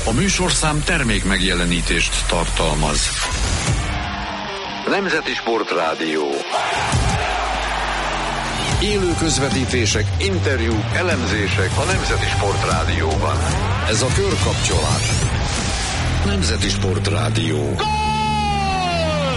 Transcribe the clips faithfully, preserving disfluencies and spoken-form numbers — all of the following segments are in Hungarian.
A műsorszám termék megjelenítést tartalmaz. Nemzeti Sportrádió. Élő közvetítések, interjúk, elemzések a Nemzeti Sportrádióban. Ez a Körkapcsolás. Nemzeti Sportrádió. Gól!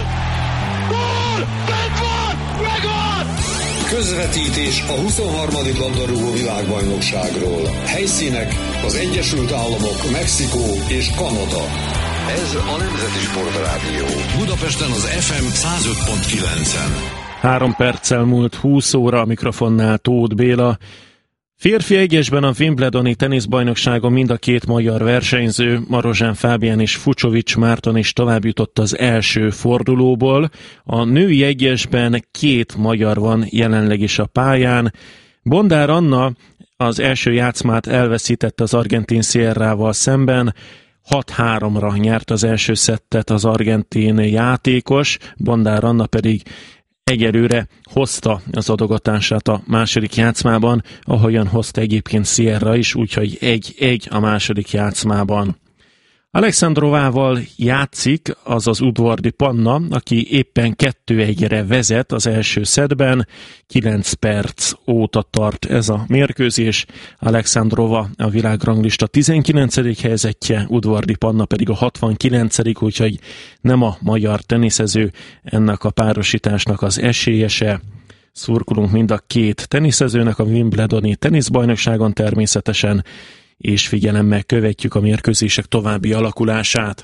Gól! Bent van! Megvan! Közvetítés a huszonharmadik labdarúgó világbajnokságról. Helyszínek az Egyesült Államok, Mexikó és Kanada. Ez a Nemzeti Sportrádió. Budapesten az ef em száz öt pont kilencen. Három perccel múlt húsz óra, a mikrofonnál Tóth Béla. Férfi egyesben a Wimbledoni teniszbajnokságon mind a két magyar versenyző, Marozsán Fábián és Fucsovics Márton is továbbjutott az első fordulóból. A női egyesben két magyar van jelenleg is a pályán. Bondár Anna az első játszmát elveszítette az argentin Sierrával szemben. hat háromra nyert az első szettet az argentin játékos, Bondár Anna pedig egyelőre hozta az adogatását a második játszmában, ahogyan hozta egyébként Sierra is, úgyhogy egy-egy a második játszmában. Alexandrovával játszik az az udvardi Panna, aki éppen kettő egyre vezet az első szettben, kilenc perc óta tart ez a mérkőzés. Alexandrova a világranglista tizenkilencedik helyezettje, udvardi Panna pedig a hatvankilencedik, úgyhogy nem a magyar teniszező ennek a párosításnak az esélyese. Szurkolunk mind a két teniszezőnek a Wimbledoni teniszbajnokságon természetesen, és figyelemmel követjük a mérkőzések további alakulását.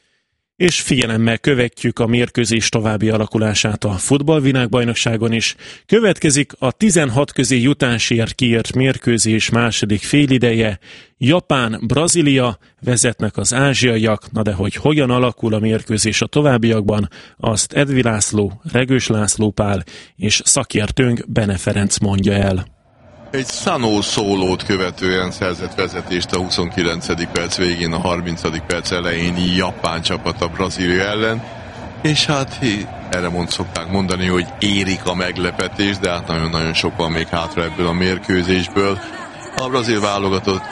És figyelemmel követjük a mérkőzés további alakulását a futballvilágbajnokságon is. Következik a tizenhat közé jutásért kiírt mérkőzés második félideje. Japán-Brazília, vezetnek az ázsiaiak, na de hogy hogyan alakul a mérkőzés a továbbiakban, azt Edvi László, Regős László Pál és szakértőnk Bene Ferenc mondja el. Egy Sanó szólót követően szerzett vezetést a huszonkilencedik perc végén, a harmincadik perc elején japán csapat a Brazília ellen, és hát erre mond szokták mondani, hogy érik a meglepetés, de hát nagyon-nagyon sok van még hátra ebből a mérkőzésből. A brazil válogatott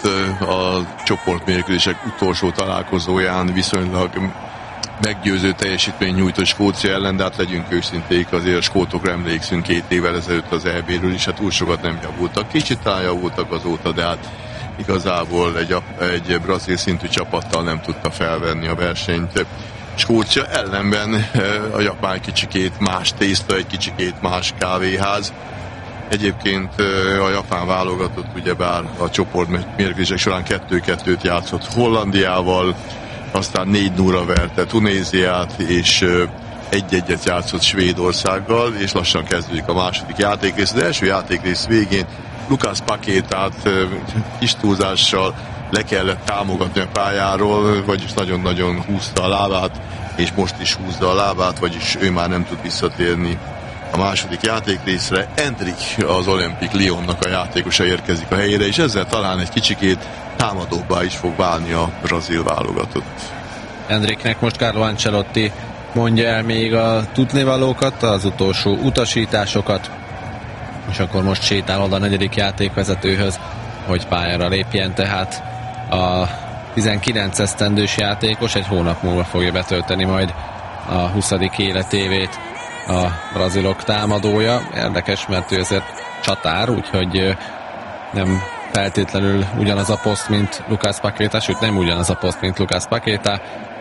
a csoportmérkőzések utolsó találkozóján viszonylag meggyőző teljesítmény nyújtott Skócia ellen, de hát legyünk őszinték, azért a skótokra emlékszünk két évvel ezelőtt az é béről is, hát túl sokat nem javultak. Kicsit talán javultak azóta, de hát igazából egy, egy brazil szintű csapattal nem tudta felvenni a versenyt. Skócia ellenben a japán kicsikét más tészta, egy kicsikét más kávéház. Egyébként a japán válogatott ugyebár a csoportmérkőzések során kettő-kettőt játszott Hollandiával, aztán négy nullra verte Tunéziát, és egy-egyet játszott Svédországgal, és lassan kezdődik a második játékrész. Az első játékrész végén Lucas Paquetát kis túlzással le kellett támogatni a pályáról, vagyis nagyon-nagyon húzta a lábát, és most is húzza a lábát, vagyis ő már nem tud visszatérni a második játékrészre. Endrick, az Olympique Lyonnak a játékosa érkezik a helyére, és ezzel talán egy kicsikét támadóbbá is fog válni a brazil válogatott. Endricknek most Carlo Ancelotti mondja el még a tudnivalókat, az utolsó utasításokat, és akkor most sétál oda a negyedik játékvezetőhöz, hogy pályára lépjen, tehát a tizenkilenc esztendős játékos egy hónap múlva fogja betölteni majd a huszadik életévét a brazilok támadója. Érdekes, mert ő azért csatár, úgyhogy nem feltétlenül ugyanaz a poszt, mint Lucas Paquetá, sőt nem ugyanaz a poszt, mint Lucas Paquetá,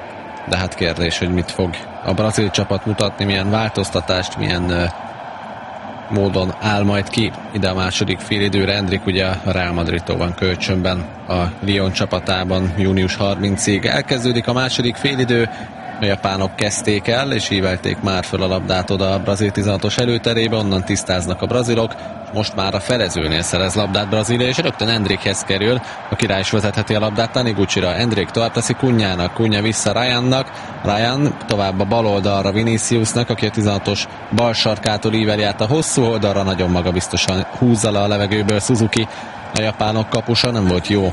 de hát kérdés, hogy mit fog a brazil csapat mutatni, milyen változtatást, milyen uh, módon áll majd ki ide a második félidőre. Endrick ugye a Real Madridtól van kölcsönben a Lyon csapatában június harmincadikáig. Elkezdődik a második félidő, a japánok kezdték el, és ívelték már föl a labdát oda a brazil tizenhatos előterébe, onnan tisztáznak a brazilok, most már a felezőnél szerez labdát Brazília, és rögtön Endrickhez kerül, a király is vezetheti a labdát Taniguchira. Endrick tovább teszi Cunhának, Cunha vissza Ryannak, Ryan tovább a bal oldalra Viniciusnak, aki a tizenhatos bal sarkától íveli át a hosszú oldalra, nagyon magabiztosan húzza le a levegőből Suzuki, a japánok kapusa, nem volt jó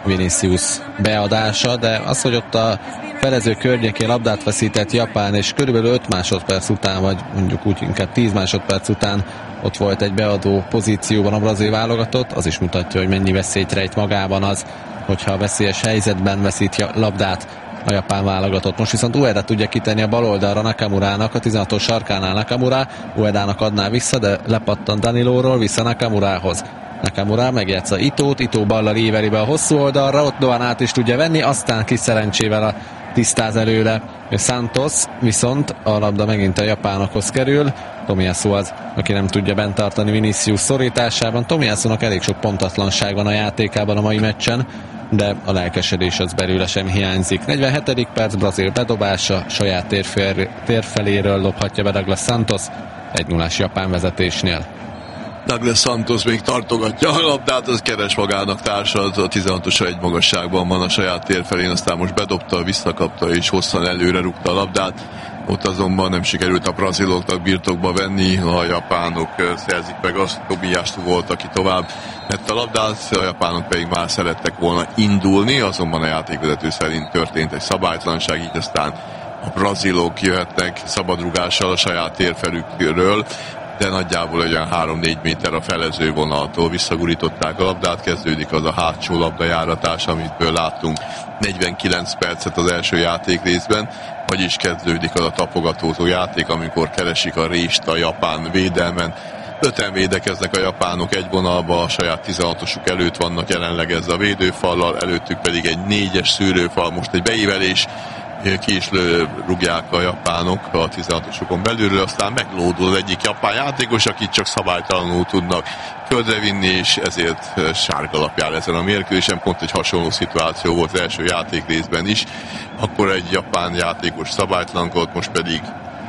Vinicius beadása, de az, hogy ott a felező környékén labdát veszített Japán, és körülbelül öt másodperc után, vagy mondjuk úgy inkább tíz másodperc után ott volt egy beadó pozícióban a brazil válogatott, az is mutatja, hogy mennyi veszélyt rejt magában az, hogyha a veszélyes helyzetben veszít labdát a japán válogatott. Most viszont Ueda tudja kitenni a bal oldalra Nakamurának, a tizenhatos sarkánál Nakamura, Uedának adná vissza, de lepattan Danilóról vissza Nakamurához. Nakamura megjátsza Itót, Itó ballal íveli be a hosszú oldalra, ott Doan át is tudja venni, aztán kis szerencsével a tisztáz előle Santos, viszont a labda megint a japánokhoz kerül. Tomiyasu az, aki nem tudja bent tartani Vinicius szorításában. Tomiyasunak elég sok pontatlanság van a játékában a mai meccsen, de a lelkesedés az belőle sem hiányzik. negyvenhetedik perc, Brazil bedobása, saját térfél, térfeléről lophatja be Douglas Santos, egy nullás japán vezetésnél. Douglas Santos még tartogatja a labdát, az keres magának társat, a tizenhatos egy magasságban van a saját térfelén, aztán most bedobta, visszakapta és hosszan előre rúgta a labdát. Ott azonban nem sikerült a braziloknak birtokba venni, a japánok szerzik meg azt, Tomiyasu volt, aki tovább vette a labdát, a japánok pedig már szerettek volna indulni, azonban a játékvezető szerint történt egy szabálytlanság, így aztán a brazilok jöhetnek szabadrugással a saját térfelükről, de nagyjából olyan három-négy méter a felező vonaltól visszagurították a labdát, kezdődik az a hátsó labdajáratás, amitből láttunk negyvenkilenc percet az első játék részben, vagyis kezdődik az a tapogatózó játék, amikor keresik a rést a japán védelmen. Öten védekeznek a japánok egy vonalba, a saját tizenhatosuk előtt vannak jelenleg ez a védőfallal, előttük pedig egy négyes szűrőfal, most egy beívelés, ki is rúgják a japánok a tizenhatosokon belülről, aztán meglódul az egyik japán játékos, akit csak szabálytalanul tudnak földre vinni, és ezért sárgalap jár ezen a mérkőzésen. Pont egy hasonló szituáció volt az első játék részben is. Akkor egy japán játékos szabálytlankodott, most pedig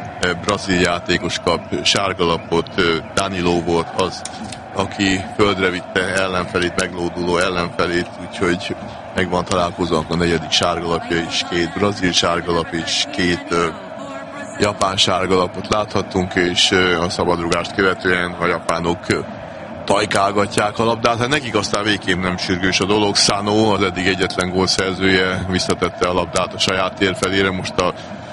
brazil játékos kap sárgalapot. Danilo volt az, aki földre vitte ellenfelét, meglóduló ellenfelét, úgyhogy megvan találkozónak a negyedik sárgalapja is, két brazil sárgalap és két uh, japán sárgalapot láthattunk, és uh, a szabadrugást követően a japánok uh, tajkálgatják a labdát. Hát nekik aztán végképp nem sürgős a dolog. Sano, az eddig egyetlen gólszerzője, visszatette a labdát a saját tér felére. Most a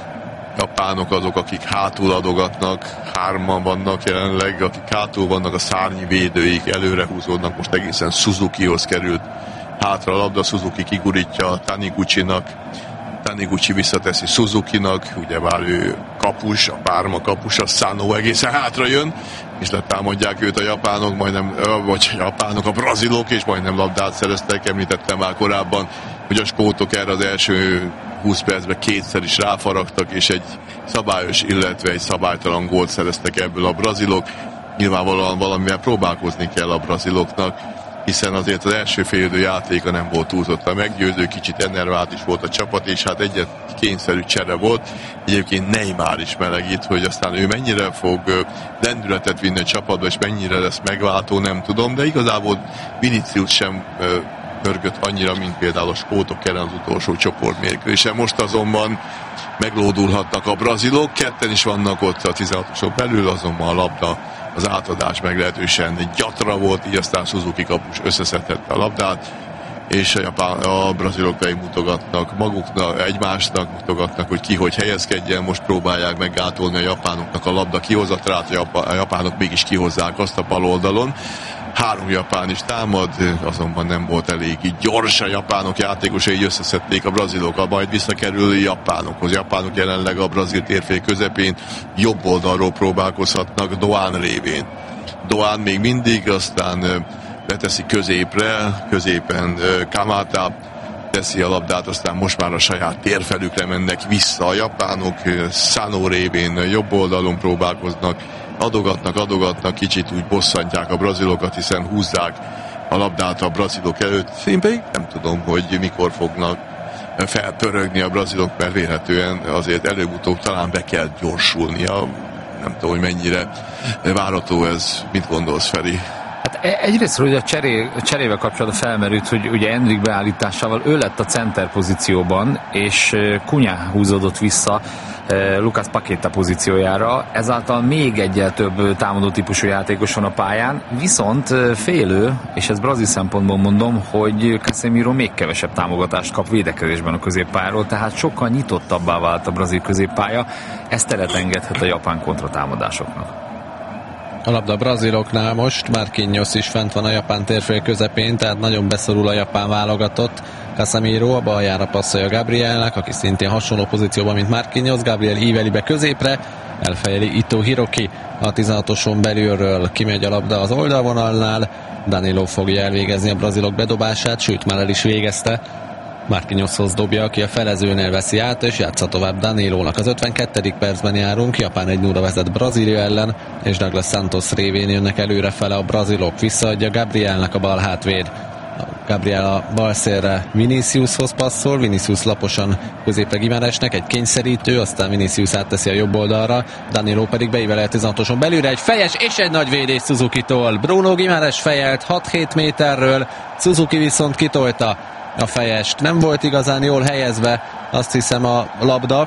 japánok azok, akik hátul adogatnak, hárman vannak jelenleg, akik hátul vannak, a szárnyi védőik előre húzódnak, most egészen Suzukihoz került hátra a labda, Suzuki kigurítja Taniguchi-nak, Taniguchi visszateszi Suzukinak, ugyebár ő kapus, a Párma kapus, a Sano egészen hátra jön, és letámadják őt a japánok, majdnem, vagy a japánok, a brazilok, és majdnem labdát szereztek, említettem már korábban, hogy a skótok erre az első húsz percben kétszer is ráfaragtak, és egy szabályos, illetve egy szabálytalan gólt szereztek ebből a brazilok. Nyilvánvalóan valamivel próbálkozni kell a braziloknak, hiszen azért az első félidő játéka nem volt túlzottan meggyőző, kicsit enervált is volt a csapat, és hát egyet kényszerű csere volt. Egyébként Neymar is melegít, hogy aztán ő mennyire fog lendületet vinni a csapatba, és mennyire lesz megváltó, nem tudom, de igazából Vinicius sem pörgött annyira, mint például a skótok ellen az utolsó csoportmérkőzésen. Most azonban meglódulhatnak a brazilok, ketten is vannak ott a tizenhatosok belül, azonban a labda, az átadás meglehetősen gyatra volt, így aztán Suzuki kapus összeszedhette a labdát, és a, japán, a brazilok pedig mutogatnak maguknak, egymásnak mutogatnak, hogy ki hogy helyezkedjen, most próbálják meggátolni a japánoknak a labda kihozatrát, a japánok mégis kihozzák azt a bal oldalon. Három japán is támad, azonban nem volt elég így gyors a japánok játékosai, így összeszedték a brazilokat, majd visszakerül japánokhoz. Japánok jelenleg a brazil térfél közepén jobb oldalról próbálkozhatnak Doan révén. Doan még mindig, aztán beteszi középre, középen Kamata teszi a labdát, aztán most már a saját térfelükre mennek vissza a japánok, Sano révén jobb oldalon próbálkoznak, adogatnak, adogatnak, kicsit úgy bosszantják a brazilokat, hiszen húzzák a labdát a brazilok előtt. Én pedig nem tudom, hogy mikor fognak felpörögni a brazilok, mert vélhetően azért előbb-utóbb talán be kell gyorsulnia. Nem tudom, hogy mennyire várható ez. Mit gondolsz, Feri? Hát egyrészt, hogy a, cseré, a cserével kapcsolatban felmerült, hogy ugye Endrick beállításával ő lett a center pozícióban, és Cunha húzódott vissza Lucas Paqueta pozíciójára, ezáltal még egyel több támadó típusú játékos van a pályán, viszont félő, és ez brazil szempontból mondom, hogy Casemiro még kevesebb támogatást kap védekezésben a középpályáról, tehát sokkal nyitottabbá vált a brazil középpálya, ez teret engedhet a japán kontratámadásoknak. A labda braziloknál most, Marquinhos is fent van a japán térfél közepén, tehát nagyon beszorul a japán válogatott. Casemiro a baljára passzolja Gabrielnek, aki szintén hasonló pozícióban, mint Marquinhos. Gabriel íveli be középre, elfejeli Ito Hiroki a tizenhatoson belülről, kimegy a labda az oldalvonalnál, Danilo fogja elvégezni a brazilok bedobását, sőt már el is végezte. Marquinhoshoz dobja, aki a felezőnél veszi át, és játsza tovább Danilónak. Az ötvenkettedik percben járunk, Japán egy nulla vezet Brazília ellen, és Douglas Santos révén jönnek előre fele a brazilok. Visszaadja Gabrielnek a bal hátvéd. Gabriel a bal szélre Viniciushoz passzol, Vinicius laposan középre Gimáresnek, egy kényszerítő, aztán Vinicius átteszi a jobb oldalra, Danilo pedig beível el tizenhatoson belülre, egy fejes és egy nagy védés Suzuki-tól. Bruno Gimáres fejelt hat-hét méterről, Suzuki viszont kitolta a fejest. Nem volt igazán jól helyezve, azt hiszem a labda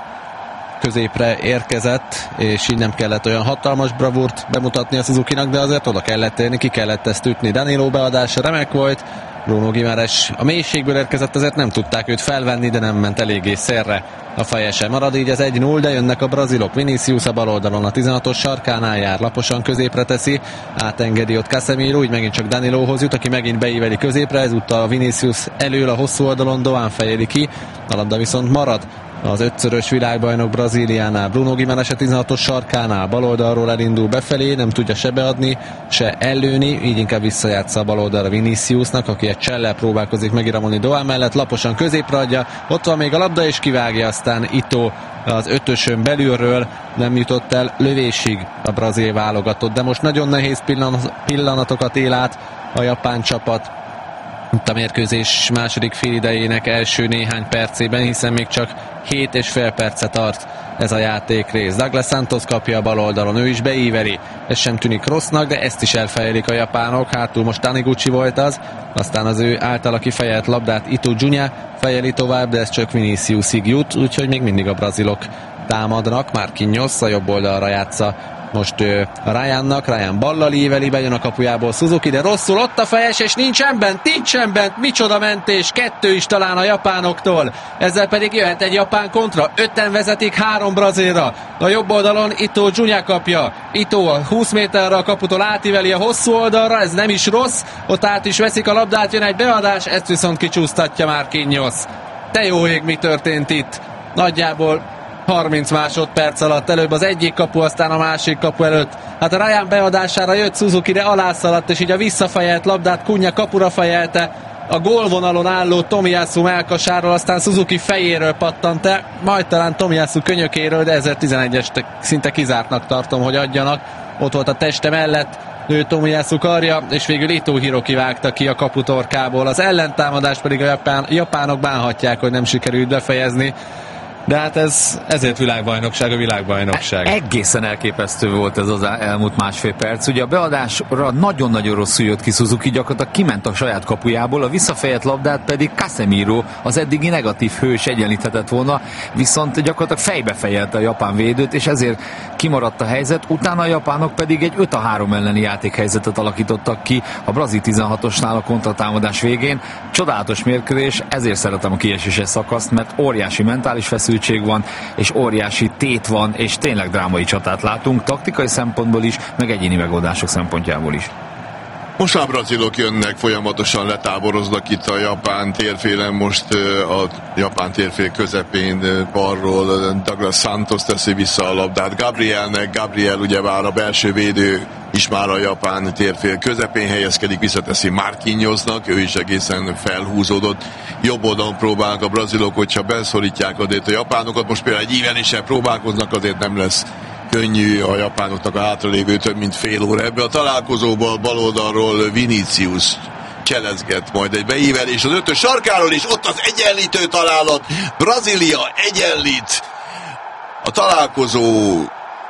középre érkezett, és így nem kellett olyan hatalmas bravúrt bemutatni a Suzukinak, de azért oda kellett érni, ki kellett ezt ütni. Danilo beadása remek volt, Bruno Gimáres a mélységből érkezett, azért nem tudták őt felvenni, de nem ment eléggé szélre a feje sem. Marad így az egy null, de jönnek a brazilok. Vinicius a bal oldalon a tizenhatos sarkánál jár, laposan középre teszi, átengedi ott Casemiro, úgy megint csak Danilóhoz jut, aki megint beíveli középre, ezúttal a Vinicius elől a hosszú oldalon, Doán fejeli ki, a labda viszont marad az ötszörös világbajnok Brazíliánál. Bruno Gimáres a tizenhatos sarkánál, bal oldalról elindul befelé, nem tudja se beadni, se ellőni, így inkább visszajátsza a bal oldalra Viniciusnak, aki egy csellel próbálkozik megiramolni Doán mellett, laposan középre adja, ott van még a labda, és kivágja aztán Ito az ötösön belülről, nem jutott el lövésig a brazil válogatott, de most nagyon nehéz pillanatokat él át a japán csapat itt a mérkőzés második félidejének első néhány percében, hiszen még csak hét és fél perce tart ez a játékrész. Douglas Santos kapja a bal oldalon, ő is beíveli, ez sem tűnik rossznak, de ezt is elfejelik a japánok, hátul most Taniguchi volt az, aztán az ő általa kifejelt labdát Ito Junya fejeli tovább, de ez csak Viniciusig jut, úgyhogy még mindig a brazilok támadnak. Marquinhos a jobb oldalra játsza most uh, Ryannak, Ryan ballal íveli, bejön a kapujából Suzuki, de rosszul ott a fejes, és nincsen bent, nincsen bent, micsoda mentés, kettő is talán a japánoktól, ezzel pedig jöhet egy japán kontra, öten vezetik, három brazilra, a jobb oldalon Ito Junya kapja, Ito húsz méterre a kaputól átíveli a hosszú oldalra, ez nem is rossz, ott át is veszik a labdát, jön egy beadás, ezt viszont kicsúsztatja Marquinhos. Te jó ég, mi történt itt? Nagyjából harminc másodperc alatt, előbb az egyik kapu, aztán a másik kapu előtt. Hát a Ryan beadására jött Suzuki, de alászaladt, és így a visszafejelt labdát Kunya kapura fejelte, a gólvonalon álló Tomiyasu mellkasáról, aztán Suzuki fejéről pattant el, majd talán Tomiyasu könyökéről, de ezertizenegyes szinte kizártnak tartom, hogy adjanak. Ott volt a teste mellett, ő Tomiyasu karja, és végül Ito Hiroki vágta ki a kaputorkából. Az ellentámadást pedig a japán, japánok bánhatják, hogy nem sikerült befejezni. De hát ez ezért világbajnokság, a világbajnokság. Egészen elképesztő volt ez az elmúlt másfél perc. Ugye a beadásra nagyon-nagyon rosszul jött ki Suzuki, gyakorlatilag kiment a saját kapujából, a visszafejelt labdát pedig Casemiro, az eddigi negatív hős egyenlíthetett volna, viszont gyakorlatilag fejbe fejelte a japán védőt, és ezért kimaradt a helyzet. Utána a japánok pedig egy öt a három elleni játékhelyzetet alakítottak ki a brazil tizenhatosnál a kontratámadás végén. Csodálatos mérkőzés, ezért szeretem a kieséses szakaszt, mert óriási mentális feszültség van, és óriási tét van, és tényleg drámai csatát látunk, taktikai szempontból is, meg egyéni megoldások szempontjából is. Most a brazilok jönnek, folyamatosan letáboroznak itt a japán térfélen, most a japán térfél közepén balról Douglas Santos teszi vissza a labdát Gabrielnek, Gabriel ugyebár a belső védő is már a japán térfél közepén helyezkedik, visszateszi Marquinhosnak, ő is egészen felhúzódott. Jobb oldalon próbálnak a brazilok, hogyha beszorítják azért a japánokat, most például egy íveléssel próbálkoznak, azért nem lesz könnyű a japánoknak a hátralévő több mint fél óra. Ebbe a találkozóban bal oldalról Vinicius cselezget majd egy beívelés az ötös sarkáról, és ott az egyenlítő találat. Brazília egyenlít. A találkozó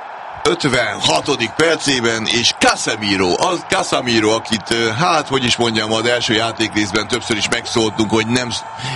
ötvenhatodik percében, és Casemiro, az Casemiro, akit, hát, hogy is mondjam, az első játékrészben többször is megszóltunk, hogy nem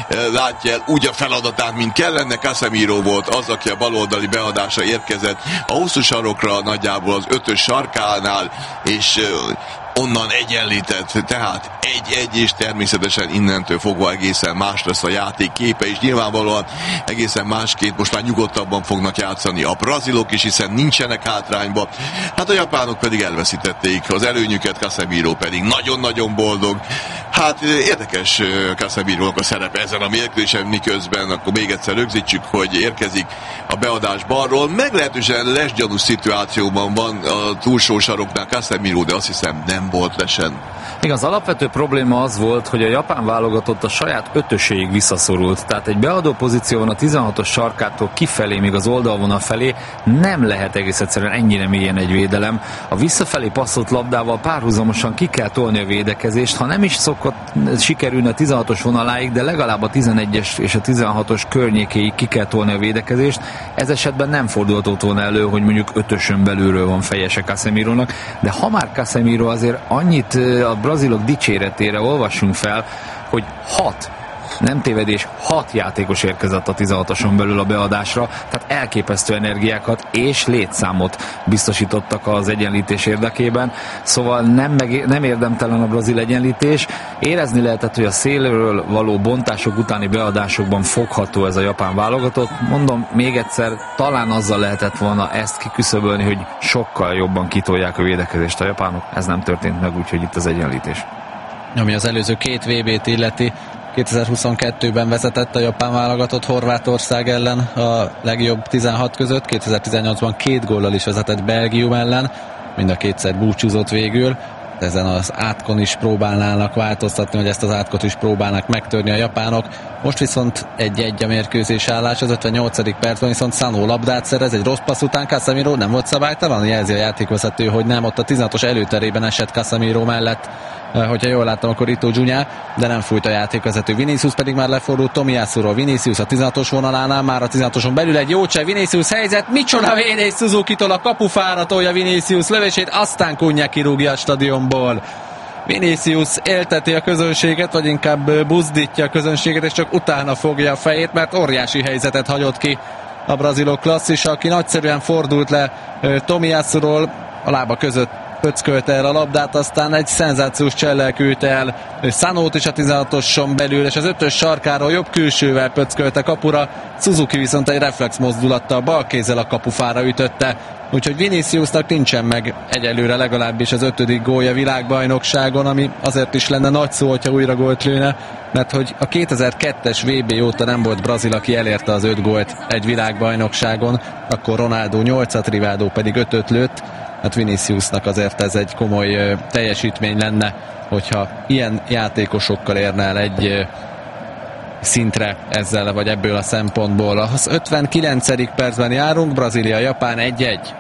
látja el úgy a feladatát, mint kellene. Casemiro volt az, aki a baloldali beadásra érkezett a hosszú sarokra, nagyjából az ötös sarkánál, és onnan egyenlített, tehát egy-egy, és természetesen innentől fogva egészen más lesz a játék képe, és nyilvánvalóan egészen másként most már nyugodtabban fognak játszani a brazilok is, hiszen nincsenek hátrányba. Hát a japánok pedig elveszítették az előnyüket, Casemiro pedig nagyon-nagyon boldog. Hát érdekes Casemirónak a szerepe ezen a mérkőzésen, miközben akkor még egyszer rögzítsük, hogy érkezik a beadás balról. Meglehetősen lesgyanús szituációban van a túlsó saroknál Casemiro, de azt hiszem nem volt lesen. Még az alapvető probléma az volt, hogy a japán válogatott a saját ötöséig visszaszorult. Tehát egy beadó pozícióban a tizenhatos sarkától kifelé, még az oldalvonal felé nem lehet egész egyszerűen ennyire mélyen egy védelem. A visszafelé passzolt labdával párhuzamosan ki kell tolni a védekezést, ha nem is szokott sikerülni a tizenhatos vonaláig, de legalább a tizenegyes és a tizenhatos környékéig ki kell tolni a védekezést. Ez esetben nem fordulhatott volna elő, hogy mondjuk ötösön belülről van fejese Casemirónak, de ha már Casemiro, azért annyit a brazilok dicséretére olvassunk fel, hogy hat, nem tévedés, hat játékos érkezett a tizenhatoson belül a beadásra, tehát elképesztő energiákat és létszámot biztosítottak az egyenlítés érdekében, szóval nem, meg, nem érdemtelen a brazil egyenlítés. Érezni lehetett, hogy a szélről való bontások utáni beadásokban fogható ez a japán válogatott. Mondom, még egyszer, talán azzal lehetett volna ezt kiküszöbölni, hogy sokkal jobban kitolják a védekezést a japánok. Ez nem történt meg, úgyhogy itt az egyenlítés. Ami az előző két vé bét illeti, kétezer-huszonkettőben vezetett a japán válogatott Horvátország ellen a legjobb tizenhat között, kétezer-tizennyolcban két góllal is vezetett Belgium ellen, mind a kétszer búcsúzott végül. Ezen az átkon is próbálnának változtatni, hogy ezt az átkot is próbálnak megtörni a japánok. Most viszont egy-egy a mérkőzés állás, az ötvennyolcadik percben viszont Sanó labdát szerez, egy rossz passz után Casemiro nem volt szabálytalan, jelzi a játékvezető, hogy nem, ott a tizenhatos előterében esett Casemiro mellett, hogyha jól láttam, akkor Ito Junior, de nem fújt a játékvezető. Vinicius pedig már lefordult Tomiyasuról. Vinicius a tizenhatos vonalánál, már a tizenhatoson belül egy jó cseh, Vinicius helyzet, micsoda védés Suzuki-tól, a kapufára tolja Vinicius lövését, aztán Cunha kirúgja a stadionból. Vinicius élteti a közönséget, vagy inkább buzdítja a közönséget, és csak utána fogja a fejét, mert óriási helyzetet hagyott ki a brazilok klasszisa, aki nagyszerűen fordult le Tomiyasuról, a lába között pöckölte el a labdát, aztán egy szenzációs csellel küldte el Sanót is a tizenhatoson belül, és az ötös sarkáról jobb külsővel pöckölte kapura, Suzuki viszont egy reflex mozdulattal bal kézzel a kapufára ütötte, úgyhogy Viniciusnak nincsen meg egyelőre legalábbis az ötödik gólja világbajnokságon, ami azért is lenne nagy szó, hogyha újra gólt lőne, mert hogy a kétezer-kettes vé bé óta nem volt brazil, aki elérte az öt gólt egy világbajnokságon, akkor Ronaldo nyolcat, Rivaldo pedig ötöt lőtt. Hát Viniciusnak azért ez egy komoly ö, teljesítmény lenne, hogyha ilyen játékosokkal érne el egy ö, szintre ezzel, vagy ebből a szempontból. Az ötvenkilencedik percben járunk, Brazília-Japán egy-egy.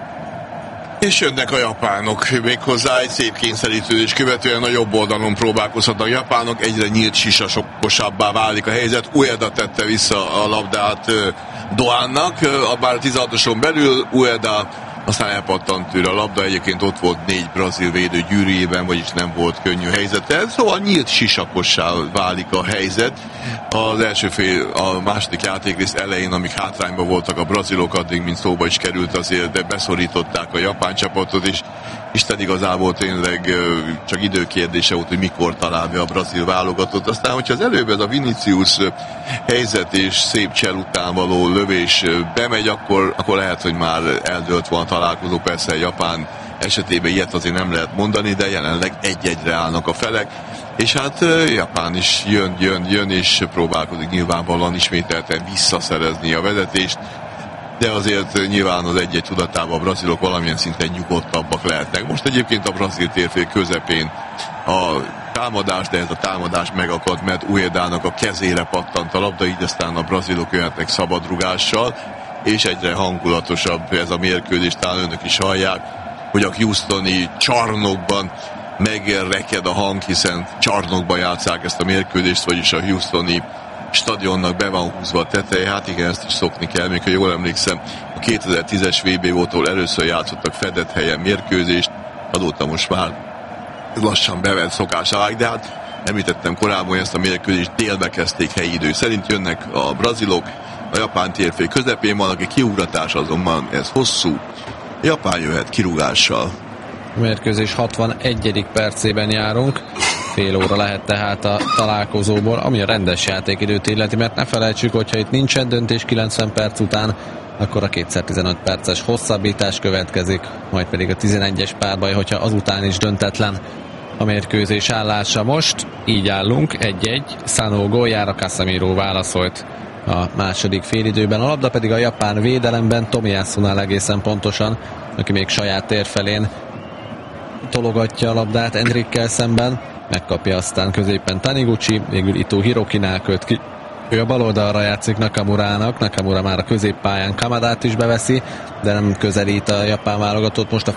És jönnek a japánok, méghozzá egy szép kényszerítődés követően a jobb oldalon próbálkozhatnak a japánok, egyre nyílt sisasokosabbá válik a helyzet. Ueda tette vissza a labdát Doánnak, a bár tizenhatoson belül Ueda aztán elpattant tőle a labda, egyébként ott volt négy brazil védő gyűrűjében, vagyis nem volt könnyű helyzete, szóval nyílt sisakossá válik a helyzet. Az első fél, a második játékrész elején, amíg hátrányban voltak a brazilok, addig, mint szóba is került azért, de beszorították a japán csapatot, és Isten igazából tényleg csak időkérdése volt, hogy mikor találja a brazil válogatott. Aztán, hogyha az előbb ez a Vinicius helyzet és szép csel után való lövés bemegy, akkor, akkor lehet, hogy már eldőlt van a találkozó. Persze a Japán esetében ilyet azért nem lehet mondani, de jelenleg egy-egyre állnak a felek. És hát Japán is jön, jön, jön, és próbálkozik nyilvánvalóan ismételten visszaszerezni a vezetést, de azért nyilván az egy-egy tudatában a brazilok valamilyen szinten nyugodtabbak lehetnek. Most egyébként a brazil térfél közepén a támadás, de ez a támadás megakadt, mert Uedának a kezére pattant a labda, így aztán a brazilok jöhetnek szabadrugással, és egyre hangulatosabb ez a mérkőzés, talán önök is hallják, hogy a houstoni csarnokban megreked a hang, hiszen csarnokban játsszák ezt a mérkőzést, vagyis a houstoni stadionnak be van húzva a teteje. Hát igen, ezt is szokni kell, még ha jól emlékszem, a kétezer-tízes vé bé ótól először játszottak fedett helyen mérkőzést, azóta most már lassan bevett szokás alá, de hát említettem korábban, hogy ezt a mérkőzést délbe kezdték helyi idő szerint, jönnek a brazilok, a japán térfély közepén van, aki kiugratás azonban ez hosszú, a japán jöhet kirúgással. A mérkőzés hatvanegyedik percében járunk, fél óra lehet tehát a találkozóból, ami a rendes játékidőt illeti, mert ne felejtsük, hogyha itt nincsen döntés kilencven perc után, akkor a kétszer tizenöt perces hosszabbítás következik, majd pedig a tizenegyes párbaj, hogyha azután is döntetlen a mérkőzés állása. Most így állunk, egy-egy, Sanó góljára Casemiro válaszolt a második félidőben, a labda pedig a japán védelemben Tomiyasunál egészen pontosan, aki még saját tér felén tologatja a labdát Endrickkel szemben, megkapja aztán középen Taniguchi, végül Ito Hirokinál köt ki. Ő a bal oldalra játszik Nakamurának, Nakamura már a középpályán Kamadát is beveszi, de nem közelít a japán válogatott most a